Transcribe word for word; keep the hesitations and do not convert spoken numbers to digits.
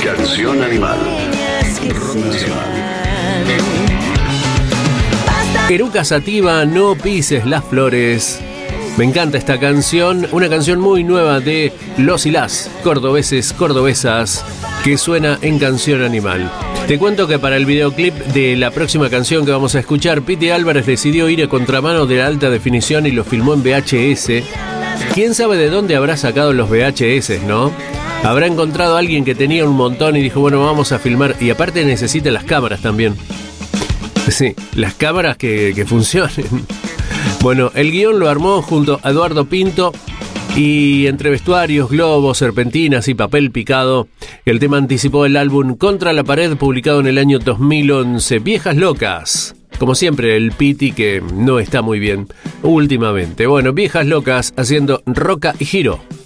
Canción Animal. Rock Nacional. Eruca Sativa, no pises las flores. Me encanta esta canción, una canción muy nueva de los y las cordobeses, cordobesas, que suena en Canción Animal. Te cuento que para el videoclip de la próxima canción que vamos a escuchar, Piti Álvarez decidió ir a contramano de la alta definición y lo filmó en V H S. ¿Quién sabe de dónde habrá sacado los V H S, no? Habrá encontrado a alguien que tenía un montón y dijo, bueno, vamos a filmar. Y aparte necesita las cámaras también. Sí, las cámaras que, que funcionen. Bueno, el guión lo armó junto a Eduardo Pinto y entre vestuarios, globos, serpentinas y papel picado, el tema anticipó el álbum Contra la Pared, publicado en el año dos mil once. Viejas Locas. Como siempre, el Piti que no está muy bien últimamente. Bueno, Viejas Locas haciendo Roca y Giro.